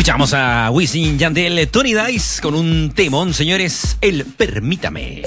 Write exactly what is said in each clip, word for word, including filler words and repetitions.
Escuchamos a Wisin, Yandel, Tony Dice con un temón, señores, el Permítame.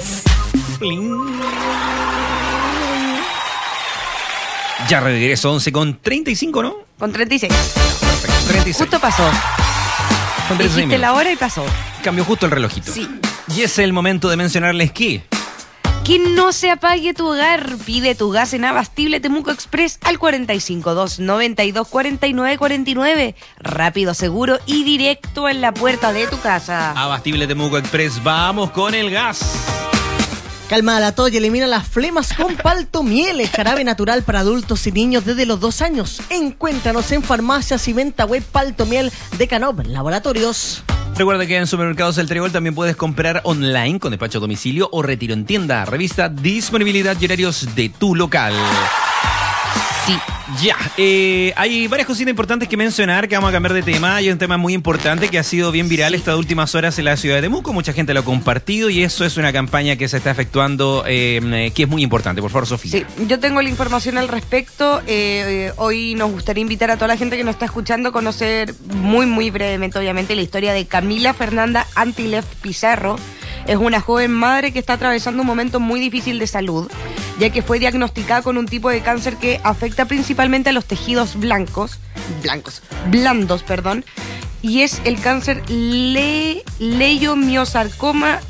Ya regreso, once con treinta y cinco, ¿no? Con treinta y seis. Perfecto, treinta y seis. Justo pasó. Con treinta y seis Dijiste minutos. la hora y pasó. Cambió justo el relojito. Sí. Y es el momento de mencionarles que... Que no se apague tu hogar. Pide tu gas en Abastible Temuco Express al cuarenta y cinco, dos noventa y dos, cuarenta y nueve cuarenta y nueve. Rápido, seguro y directo en la puerta de tu casa. Abastible Temuco Express, vamos con el gas. Calma la tos y elimina las flemas con Paltomiel, jarabe natural para adultos y niños desde los dos años. Encuéntranos en farmacias y venta web Paltomiel de Canop Laboratorios. Recuerda que en Supermercados El Trébol también puedes comprar online con despacho a domicilio o retiro en tienda. Revista disponibilidad y horarios de tu local. Sí. Ya, eh, hay varias cositas importantes que mencionar, que vamos a cambiar de tema. Hay un tema muy importante que ha sido bien viral estas últimas horas en la ciudad de Temuco. Mucha gente lo ha compartido y eso es una campaña que se está efectuando, eh, que es muy importante. Por favor, Sofía. Sí, yo tengo la información al respecto. Eh, eh, hoy nos gustaría invitar a toda la gente que nos está escuchando a conocer muy, muy brevemente, obviamente, la historia de Camila Fernanda Antilef Pizarro. Es una joven madre que está atravesando un momento muy difícil de salud, ya que fue diagnosticada con un tipo de cáncer que afecta principalmente a los tejidos blancos, blancos, blandos, perdón, y es el cáncer le, leiomiosarcoma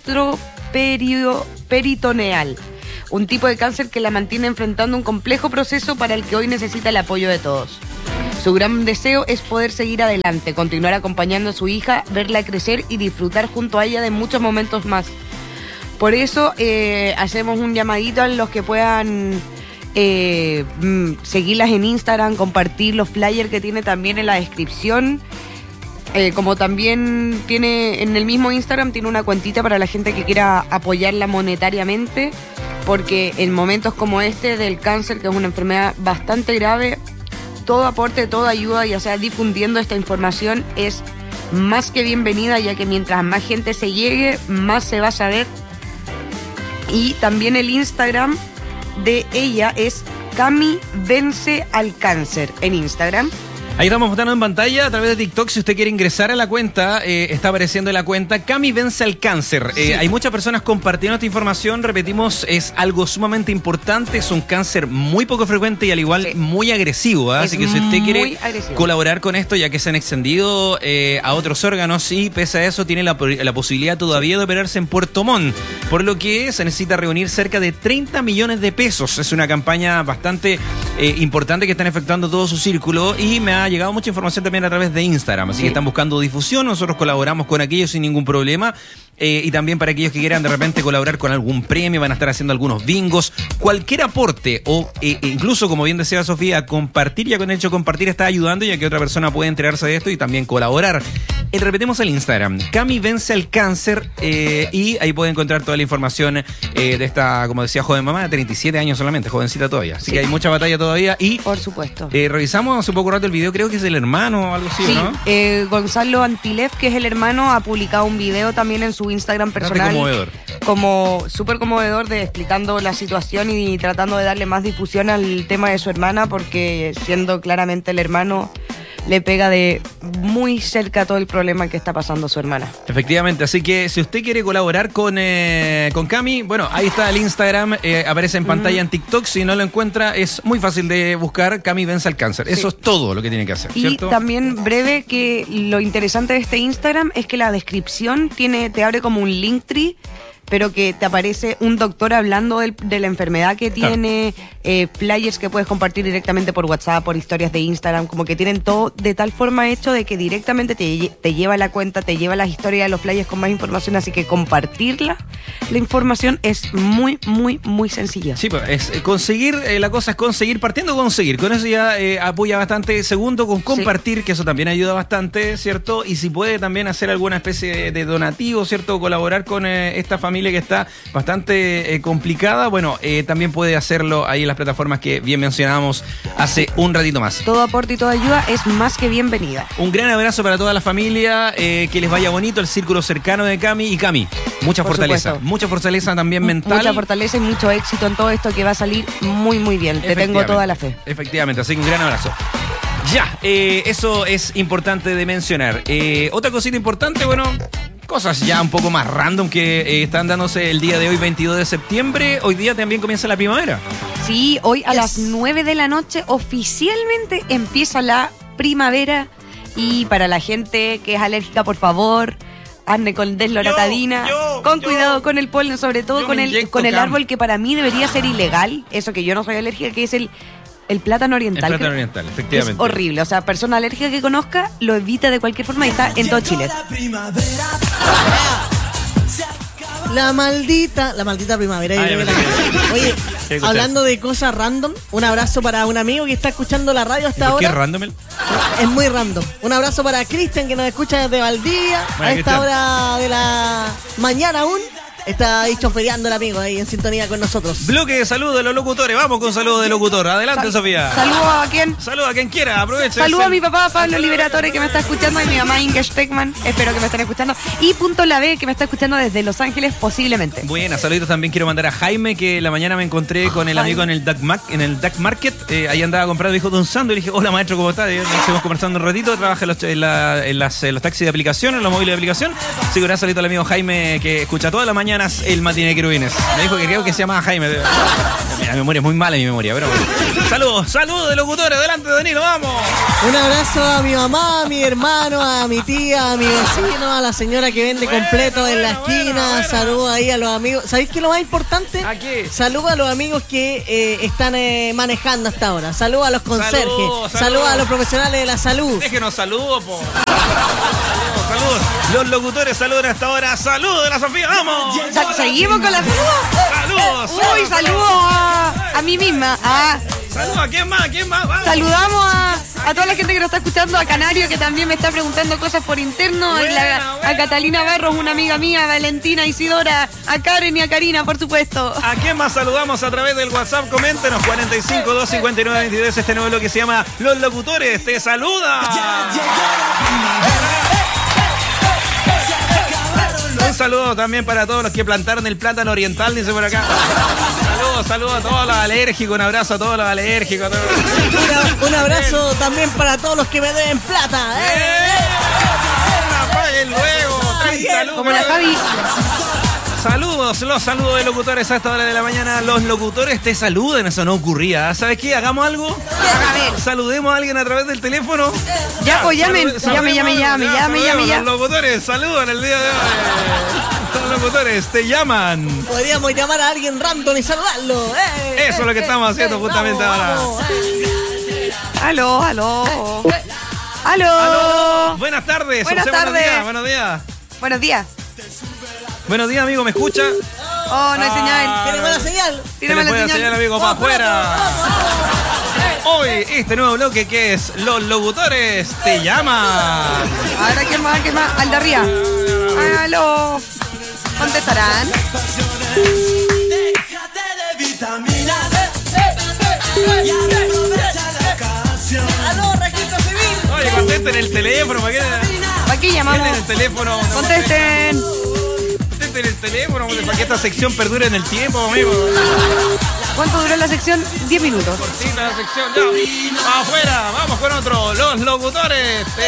retroperitoneal, un tipo de cáncer que la mantiene enfrentando un complejo proceso para el que hoy necesita el apoyo de todos. Su gran deseo es poder seguir adelante, continuar acompañando a su hija, verla crecer y disfrutar junto a ella de muchos momentos más. Por eso eh, hacemos un llamadito a los que puedan eh, mm, seguirlas en Instagram, compartir los flyers que tiene también en la descripción. Eh, como también tiene en el mismo Instagram, tiene una cuentita para la gente que quiera apoyarla monetariamente, porque en momentos como este del cáncer, que es una enfermedad bastante grave, todo aporte, toda ayuda, ya sea difundiendo esta información, es más que bienvenida, ya que mientras más gente se llegue, más se va a saber. Y también el Instagram de ella es Cami Vence al Cáncer en Instagram. Ahí estamos mostrando en pantalla a través de TikTok. Si usted quiere ingresar a la cuenta, eh, está apareciendo en la cuenta Cami Vence al Cáncer. Eh, Sí. Hay muchas personas compartiendo esta información. Repetimos, es algo sumamente importante. Es un cáncer muy poco frecuente y al igual Sí. muy agresivo, ¿eh? Es Así que si usted quiere muy agresivo. colaborar con esto, ya que se han extendido eh, a otros órganos y pese a eso tiene la, la posibilidad todavía de operarse en Puerto Montt, por lo que se necesita reunir cerca de treinta millones de pesos. Es una campaña bastante eh, importante que están efectuando todo su círculo y me ha llegado mucha información también a través de Instagram, así Sí. que están buscando difusión, nosotros colaboramos con aquellos sin ningún problema. Eh, y también para aquellos que quieran de repente colaborar con algún premio, van a estar haciendo algunos bingos, cualquier aporte o eh, incluso, como bien decía Sofía, compartir, ya con el hecho compartir está ayudando ya que otra persona puede enterarse de esto y también colaborar. Eh, repetimos el Instagram, Cami Vence al Cáncer, eh, y ahí puede encontrar toda la información eh, de esta, como decía, joven mamá, de treinta y siete años solamente, jovencita todavía, así Sí. que hay mucha batalla todavía y Por supuesto. eh, revisamos hace poco rato el video, creo que es el hermano o algo así, Sí, ¿no? eh, Gonzalo Antilef, que es el hermano, ha publicado un video también en su Instagram Bastante personal. conmovedor. Como súper conmovedor, de explicando la situación y tratando de darle más difusión al tema de su hermana, porque siendo claramente el hermano, le pega de muy cerca todo el problema que está pasando su hermana. Efectivamente, así que si usted quiere colaborar con, eh, con Cami, bueno, ahí está el Instagram, eh, aparece en pantalla en TikTok, si no lo encuentra es muy fácil de buscar, Cami Vence al Cáncer, eso Sí. es todo lo que tiene que hacer, Y ¿cierto? también breve, que lo interesante de este Instagram es que la descripción tiene, te abre como un Linktree, pero que te aparece un doctor hablando del- de la enfermedad que tiene, eh, flyers que puedes compartir directamente por WhatsApp, por historias de Instagram, como que tienen todo de tal forma hecho de que directamente te, lle- te lleva a la cuenta, te lleva a las historias de los flyers con más información, así que compartirla, la información es muy, muy, muy sencilla. Sí, pues es eh, conseguir, eh, la cosa es conseguir, partiendo con conseguir, con eso ya eh, apoya bastante. Segundo, con compartir, que eso también ayuda bastante, ¿cierto? Y si puede también hacer alguna especie de, de donativo, ¿cierto? Colaborar con eh, esta familia que está bastante eh, complicada, bueno, eh, también puede hacerlo ahí en las plataformas que bien mencionábamos hace un ratito más. Todo aporte y toda ayuda es más que bienvenida. Un gran abrazo para toda la familia, eh, que les vaya bonito el círculo cercano de Cami y Cami. Mucha Por fortaleza, supuesto. mucha fortaleza también mental. Mucha fortaleza y mucho éxito en todo esto, que va a salir muy, muy bien. Te tengo Efectivamente. toda la fe. Efectivamente, así que un gran abrazo. Ya, eh, eso es importante de mencionar. Eh, otra cosita importante, bueno, cosas ya un poco más random que eh, están dándose el día de hoy, veintidós de septiembre. Hoy día también comienza la primavera. Sí, hoy a Yes. las nueve de la noche oficialmente empieza la primavera. Y para la gente que es alérgica, por favor, ande con desloratadina. Yo, yo, con yo. cuidado con el polen, sobre todo Yo con me el, inyecto con el Cam. árbol que para mí debería ser ilegal. Eso que yo no soy alérgica, que es el, el plátano El oriental. plátano creo. oriental, Es efectivamente. horrible. O sea, persona alérgica que conozca lo evita de cualquier forma y está en todo Chile. La maldita, la maldita primavera. Ah, yo ya creo me que la- sé. Oye, ¿Qué cosa hablando de cosas random, un abrazo para un amigo que está escuchando la radio hasta ¿Por qué ahora. random? el- Es muy random. Un abrazo para Cristian que nos escucha desde Valdivia. Vaya, a esta Cristian. hora de la mañana aún. Está ahí chofereando el amigo ahí en sintonía con nosotros. Bloque de saludos de los locutores. Vamos con saludos de locutor. Adelante, Sal- Sofía. Saludo a quien. Saluda a quien quiera. Aproveche. Saludo a mi papá Pablo Liberatore que me está escuchando y mi mamá Inge Steckman, espero que me estén escuchando. Y Punto La B que me está escuchando desde Los Ángeles posiblemente. Buenas, saluditos también quiero mandar a Jaime, que la mañana me encontré con el amigo en el Duck, Mac, en el Duck Market. Eh, ahí andaba comprando, dijo Don Sando. Y le dije, hola maestro, ¿cómo estás? Y nos estuvimos conversando un ratito. Trabaja en los, en la- en las, en los taxis de aplicación, en los móviles de aplicación. Así que un saludito al amigo Jaime, que escucha todas las mañanas el Matiné Querubines. Me dijo que creo que se llama Jaime. La memoria es muy mala, mi memoria, pero bueno. Saludos, saludos de locutores. Adelante, Danilo, vamos. Un abrazo a mi mamá, a mi hermano, a mi tía, a mi vecino, a la señora que vende Bueno, completo en la bueno, esquina. bueno, bueno. Saludos ahí a los amigos. ¿Sabéis qué es lo más importante? ¿A qué? Saludos a los amigos que eh, están eh, manejando hasta ahora. Saludos a los conserjes. Saludos, Saludos, saludos. a los profesionales de la salud. Déjenos saludos, po. Saludos, saludos. Los locutores saludan hasta ahora. Saludos de la Sofía, vamos. Sa- Seguimos con la Saludos. Uy, saludo a, a mí misma. A, Saludos, ¿a quién más? ¿Quién más? Vamos. saludamos a, a toda la gente que nos está escuchando, a Canario que también me está preguntando cosas por interno, Buena, y la- buena. a Catalina Barros, una amiga mía, a Valentina Isidora, a Karen y a Karina, por supuesto. ¿A quién más saludamos a través del WhatsApp? Coméntenos. cuarenta y cinco, doscientos cincuenta y nueve, veintidós. Este nuevo lo que se llama Los Locutores. ¡Te saluda! Un saludo también para todos los que plantaron el plátano oriental, dice por acá. Saludos, saludos a todos los alérgicos. Un abrazo a todos los alérgicos. a todos. Una- un abrazo también para todos los que me deben plata. ¿eh? ¡Eh! Paguen luego. treinta lucas. Como la Javi. Saludos, los saludos de locutores a esta hora de la mañana. Los locutores te saludan, eso no ocurría. ¿Sabes qué? ¿Hagamos algo? A ver. Saludemos a alguien a través del teléfono. Ya, pues llamen, Salude- llame, llame, saludemos, llame, ya, llame, llame, saludemos. ya. Los locutores saludan el día de hoy. Los locutores te llaman. Podríamos llamar a alguien random y saludarlo. ¿eh? Eso es lo que estamos haciendo justamente vamos, ahora. vamos, ¿eh? Aló, aló. Aló. Aló. Buenas tardes. Buenas José, tardes. Buenos días, buenos días. Buenos días. Buenos días, amigo, ¿me escucha? Oh, no hay señal. ¿Tiene mala señal? Se Tírame le la puede señal. señal, amigo, para afuera. Hoy, este nuevo bloque que es Los Locutores te llaman. Ahora, ¿quién más? ¿Quién más? Al de arriba. Aló. ¿Contestarán? Déjate de vitaminas y aprovecha la ocasión. ¡Aló, registro civil! Oye, contesten el teléfono, ¿para qué? Aquí llamamos. Contesten el teléfono. Contesten. Contesten el teléfono, para que esta sección perdure en el tiempo, amigo. ¿Cuánto duró la sección? diez minutos. Cortita la sección, ya. Afuera, vamos con otro. Los Locutores te